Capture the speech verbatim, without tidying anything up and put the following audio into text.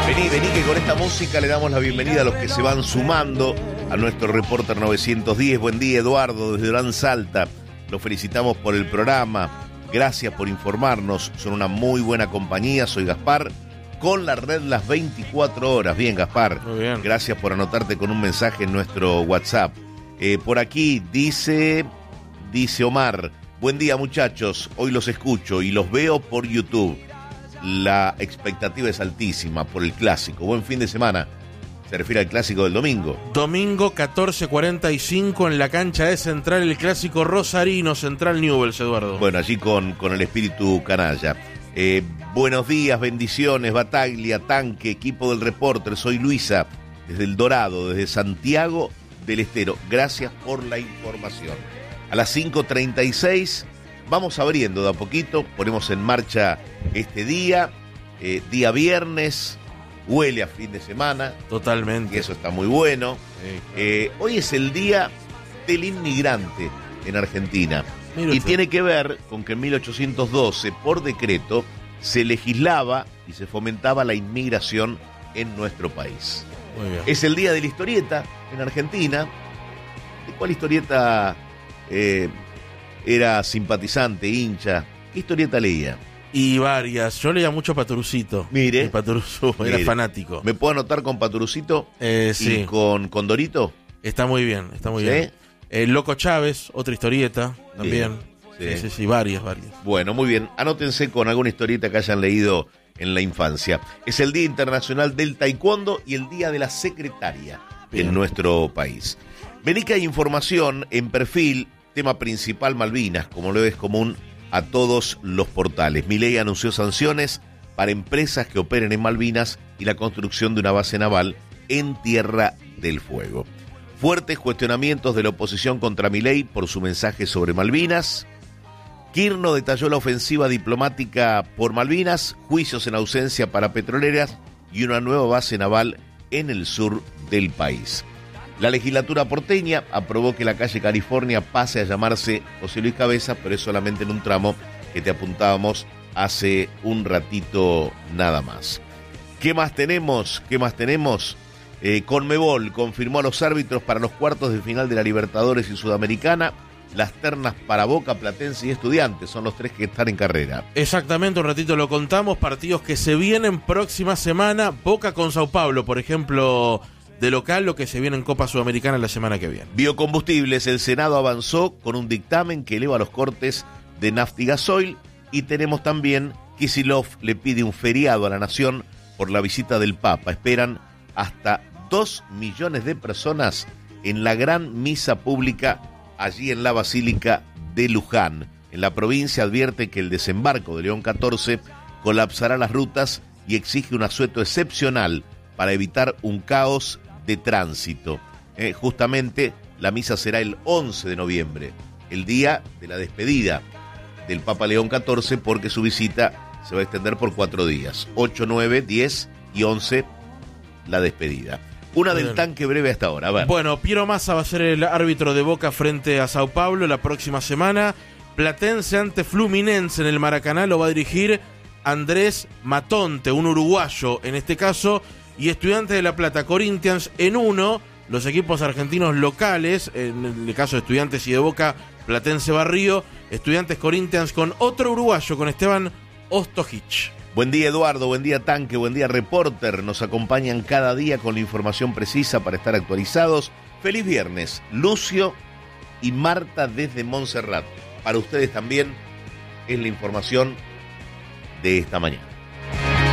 Vení, vení que con esta música le damos la bienvenida a los que se van sumando a nuestro Reporter novecientos diez. Buen día, Eduardo, desde Durán Salta. Los felicitamos por el programa. Gracias por informarnos. Son una muy buena compañía. Soy Gaspar, con la red las veinticuatro horas. Bien, Gaspar. Muy bien. Gracias por anotarte con un mensaje en nuestro WhatsApp. Eh, por aquí dice, dice Omar, buen día muchachos, hoy los escucho y los veo por YouTube. La expectativa es altísima por el clásico. Buen fin de semana. Se refiere al clásico del domingo. Domingo catorce cuarenta y cinco en la cancha de Central, el clásico rosarino, Central Newell's, Eduardo. Bueno, allí con, con el espíritu canalla. Eh, buenos días, bendiciones, Bataglia, Tanque, equipo del Reporter. Soy Luisa, desde El Dorado, desde Santiago del Estero. Gracias por la información. A las cinco treinta y seis vamos abriendo de a poquito. Ponemos en marcha este día, eh, día viernes. Huele a fin de semana. Totalmente. Y eso está muy bueno. Sí. Eh, hoy es el día del inmigrante en Argentina. Mira y usted. tiene que ver con que en mil ochocientos doce, por decreto, se legislaba y se fomentaba la inmigración en nuestro país. Muy bien. Es el día de la historieta en Argentina. ¿De cuál historieta eh, era simpatizante, hincha? ¿Qué historieta leía? Y varias. Yo leía mucho Paturucito. Mire. Y Paturuzú era Mire. fanático. ¿Me puedo anotar con Paturucito Eh, sí. y con Condorito? Está muy bien, está muy ¿Sí? bien. El Loco Chávez, otra historieta también. Bien, Sí, sí. sí, sí, varias, varias. Bueno, muy bien. Anótense con alguna historieta que hayan leído en la infancia. Es el Día Internacional del Taekwondo y el Día de la Secretaria Bien. en nuestro país. Vení que hay información en perfil, tema principal Malvinas, como lo es común a todos los portales. Milei anunció sanciones para empresas que operen en Malvinas y la construcción de una base naval en Tierra del Fuego. Fuertes cuestionamientos de la oposición contra Milei por su mensaje sobre Malvinas. Kirchner detalló la ofensiva diplomática por Malvinas, juicios en ausencia para petroleras y una nueva base naval en el sur del país. La legislatura porteña aprobó que la calle California pase a llamarse José Luis Cabeza, pero es solamente en un tramo que te apuntábamos hace un ratito nada más. ¿Qué más tenemos? ¿Qué más tenemos? Eh, Conmebol confirmó a los árbitros para los cuartos de final de la Libertadores y Sudamericana. Las ternas para Boca, Platense y Estudiantes son los tres que están en carrera. Exactamente, un ratito lo contamos. Partidos que se vienen próxima semana. Boca con Sao Paulo, por ejemplo, de local, lo que se viene en Copa Sudamericana la semana que viene. Biocombustibles, el Senado avanzó con un dictamen que eleva los cortes de nafta y gasoil. Y tenemos también, Kicillof le pide un feriado a la nación por la visita del Papa. Esperan hasta dos millones de personas en la gran misa pública allí en la Basílica de Luján. En la provincia advierte que el desembarco de León catorce colapsará las rutas y exige un asueto excepcional para evitar un caos de tránsito. Eh, justamente la misa será el once de noviembre, el día de la despedida del Papa León catorce, porque su visita se va a extender por cuatro días, ocho, nueve, diez y once, la despedida. Una del Bien. tanque breve hasta ahora, a ver. Bueno, Piero Massa va a ser el árbitro de Boca frente a Sao Paulo la próxima semana. Platense ante Fluminense en el Maracaná lo va a dirigir Andrés Matonte, un uruguayo en este caso, y Estudiantes de La Plata, Corinthians en uno, los equipos argentinos locales, en el caso de Estudiantes y de Boca, Platense Barrio, Estudiantes Corinthians con otro uruguayo, con Esteban Ostojic. Buen día, Eduardo, buen día, Tanque, buen día, Reporter. Nos acompañan cada día con la información precisa para estar actualizados. Feliz viernes, Lucio y Marta desde Montserrat. Para ustedes también es la información de esta mañana.